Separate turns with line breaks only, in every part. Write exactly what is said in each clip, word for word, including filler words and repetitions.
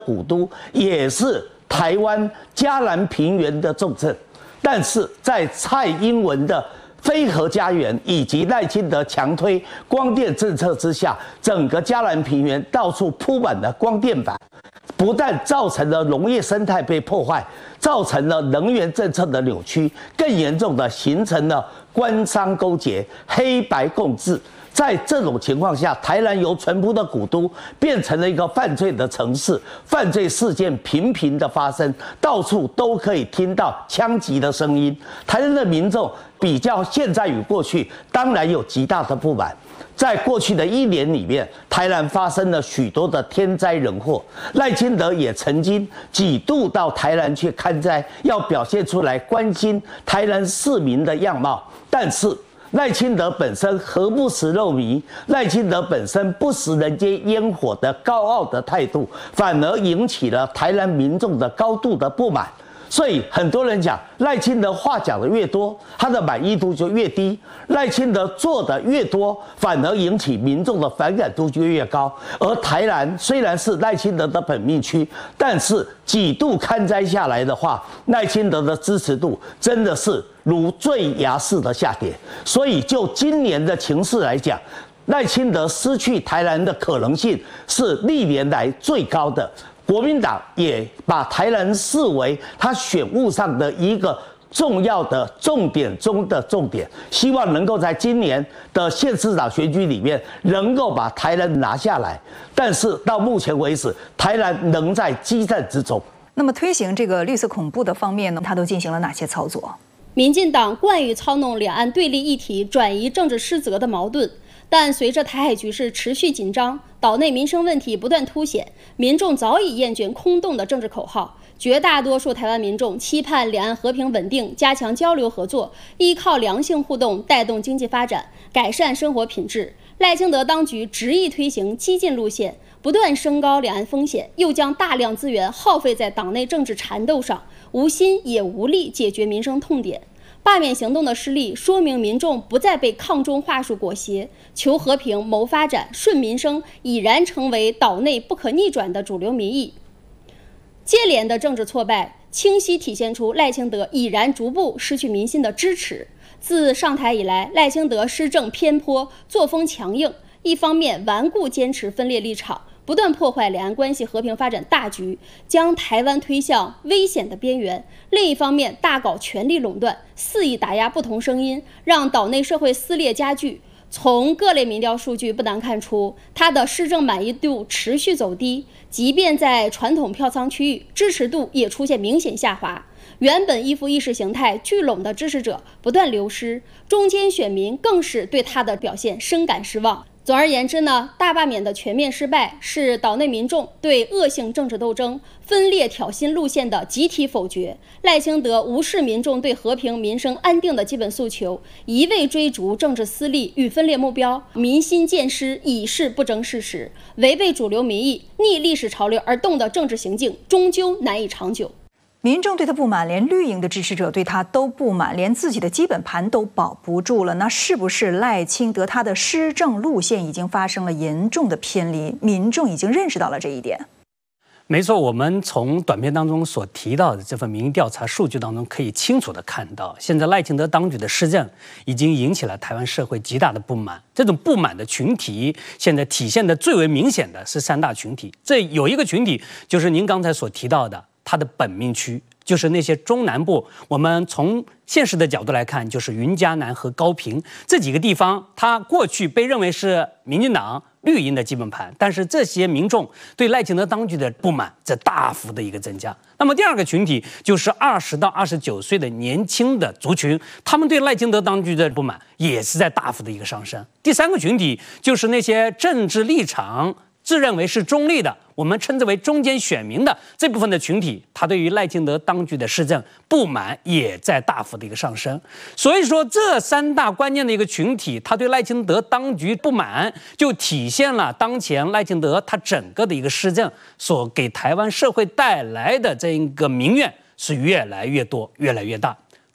古都也是台湾嘉南平原的重镇，但是在蔡英文的非核家园以及赖清德强推光电政策之下，整个嘉南平原到处铺满了光电板，不但造成了农业生态被破坏，造成了能源政策的扭曲，更严重的形成了官商勾结、黑白共治。在这种情况下，台南由淳朴的古都变成了一个犯罪的城市，犯罪事件频频的发生，到处都可以听到枪击的声音。台南的民众比较现在与过去，当然有极大的不满。在过去的一年里面，台南发生了许多的天灾人祸，赖清德也曾经几度到台南去看灾，要表现出来关心台南市民的样貌，但是赖清德本身何不食肉糜？赖清德本身不食人间烟火的高傲的态度，反而引起了台南民众的高度的不满。所以很多人讲，赖清德话讲的越多，他的满意度就越低；赖清德做的越多，反而引起民众的反感度就越高。而台南虽然是赖清德的本命区，但是几度勘灾下来的话，赖清德的支持度真的是如坠崖式的下跌。所以就今年的情势来讲，赖清德失去台南的可能性是历年来最高的。国民党也把台南视为他选务上的一个重要的重点中的重点，希望能够在今年的县市长选举里面能够把台南拿下来。但是到目前为止，台南仍在激战之中。
那么推行这个绿色恐怖的方面呢，他都进行了哪些操作？
民进党惯于操弄两岸对立议题，转移政治失责的矛盾。但随着台海局势持续紧张，岛内民生问题不断凸显，民众早已厌倦空洞的政治口号。绝大多数台湾民众期盼两岸和平稳定，加强交流合作，依靠良性互动带动经济发展，改善生活品质。赖清德当局执意推行激进路线，不断升高两岸风险，又将大量资源耗费在党内政治缠斗上，无心也无力解决民生痛点。罢免行动的失利，说明民众不再被抗中话术裹挟，求和平、谋发展、顺民生已然成为岛内不可逆转的主流民意。接连的政治挫败，清晰体现出赖清德已然逐步失去民心的支持。自上台以来，赖清德施政偏颇，作风强硬，一方面顽固坚持分裂立场，不断破坏两岸关系和平发展大局，将台湾推向危险的边缘；另一方面，大搞权力垄断，肆意打压不同声音，让岛内社会撕裂加剧。从各类民调数据不难看出，他的施政满意度持续走低，即便在传统票仓区域，支持度也出现明显下滑。原本依附意识形态聚拢的支持者不断流失，中间选民更是对他的表现深感失望。总而言之呢，大罢免的全面失败是岛内民众对恶性政治斗争、分裂挑衅路线的集体否决。赖清德无视民众对和平、民生、安定的基本诉求，一味追逐政治私利与分裂目标，民心渐失，已是不争事实，违背主流民意、逆历史潮流而动的政治行径，终究难以长久。
民众对他不满，连绿营的支持者对他都不满，连自己的基本盘都保不住了。那是不是赖清德他的施政路线已经发生了严重的偏离？民众已经认识到了这一点。
没错，我们从短片当中所提到的这份民意调查数据当中，可以清楚地看到，现在赖清德当局的施政已经引起了台湾社会极大的不满。这种不满的群体，现在体现的最为明显的是三大群体。这有一个群体，就是您刚才所提到的，它的本命区，就是那些中南部。我们从现实的角度来看，就是云嘉南和高屏这几个地方，它过去被认为是民进党绿营的基本盘，但是这些民众对赖清德当局的不满在大幅的一个增加。那么第二个群体就是二十到二十九岁的年轻的族群，他们对赖清德当局的不满也是在大幅的一个上升。第三个群体就是那些政治立场自认为是中立的，我们称之为中间选民的这部分的群体，他对于赖清德当局的施政不满也在大幅的一个上升。所以说，这三大关键的一个群体，他对赖清德当局不满，就体现了当前赖清德他整个的一个施政所给台湾社会带来的这一个民怨是越来越多、越来越大。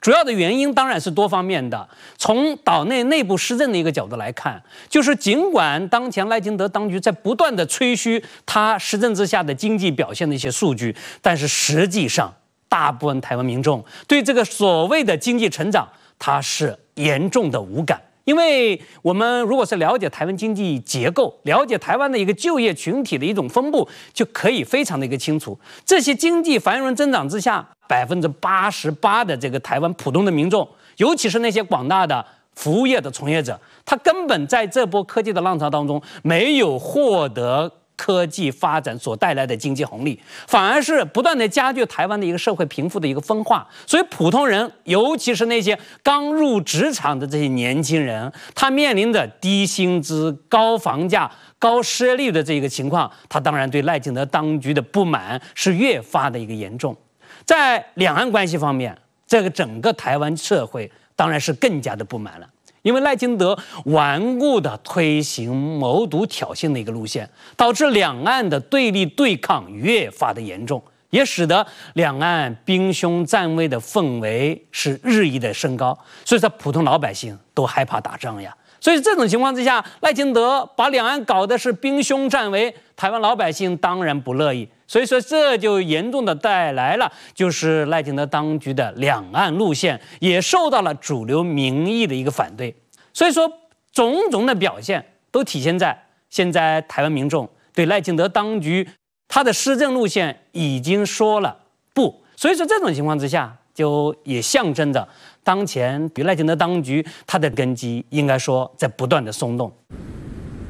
主要的原因当然是多方面的。从岛内内部施政的一个角度来看，就是尽管当前赖清德当局在不断的吹嘘他施政之下的经济表现的一些数据，但是实际上大部分台湾民众对这个所谓的经济成长，它是严重的无感。因为我们如果是了解台湾经济结构，了解台湾的一个就业群体的一种分布，就可以非常的一个清楚。这些经济繁荣增长之下，百分之八十八的这个台湾普通的民众，尤其是那些广大的服务业的从业者，他根本在这波科技的浪潮当中没有获得科技发展所带来的经济红利，反而是不断的加剧台湾的一个社会贫富的一个分化。所以普通人，尤其是那些刚入职场的这些年轻人，他面临着低薪资、高房价、高失业率的这个情况，他当然对赖清德当局的不满是越发的一个严重。在两岸关系方面，这个整个台湾社会当然是更加的不满了。因为赖清德顽固地推行谋独挑衅的一个路线，导致两岸的对立对抗越发的严重，也使得两岸兵凶战危的氛围是日益的升高，所以说普通老百姓都害怕打仗呀。所以这种情况之下，赖清德把两岸搞的是兵凶战危，台湾老百姓当然不乐意。所以说这就严重的带来了，就是赖清德当局的两岸路线也受到了主流民意的一个反对。所以说种种的表现都体现在现在台湾民众对赖清德当局他的施政路线已经说了不。所以说这种情况之下，就也象征着当前与赖清德当局他的根基应该说在不断的松动。